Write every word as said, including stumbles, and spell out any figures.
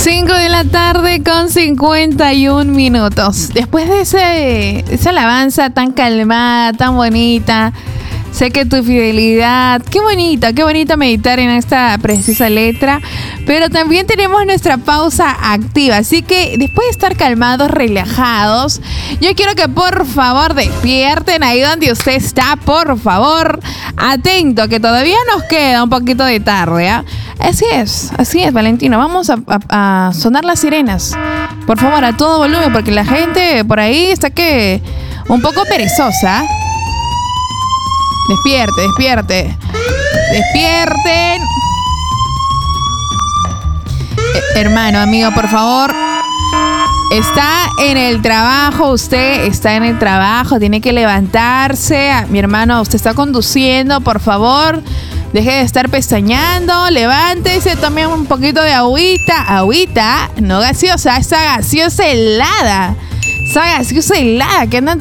cinco de la tarde con cincuenta y un minutos. Después de ese, esa alabanza tan calmada, tan bonita, sé que tu fidelidad, qué bonita, qué bonita meditar en esta precisa letra, pero también tenemos nuestra pausa activa, así que después de estar calmados, relajados, yo quiero que por favor despierten ahí donde usted está, por favor, atento, que todavía nos queda un poquito de tarde, ¿eh? Así es, así es, Valentino, vamos a, a, a sonar las sirenas, por favor, a todo volumen, porque la gente por ahí está que un poco perezosa. Despierte, despierte. Despierten. Eh, hermano, amigo, por favor. Está en el trabajo, usted está en el trabajo, tiene que levantarse. Mi hermano, usted está conduciendo, por favor. Deje de estar pestañeando, levántese, tome un poquito de agüita. Agüita, no gaseosa, esa gaseosa helada. Esa gaseosa helada que andan